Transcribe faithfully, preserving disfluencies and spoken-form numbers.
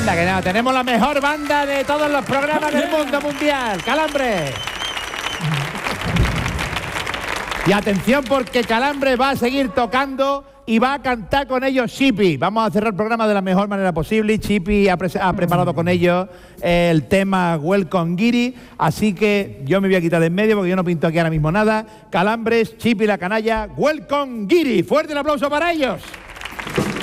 Anda, que no, tenemos la mejor banda de todos los programas del mundo mundial. Calambre. Y atención, porque Calambre va a seguir tocando y va a cantar con ellos Chipi. Vamos a cerrar el programa de la mejor manera posible. Chipi ha, pre ha preparado con ellos el tema Welcome Giri, así que yo me voy a quitar de en medio porque yo no pinto aquí ahora mismo nada. Calambres, Chipi la canalla, Welcome Giri. Fuerte el aplauso para ellos.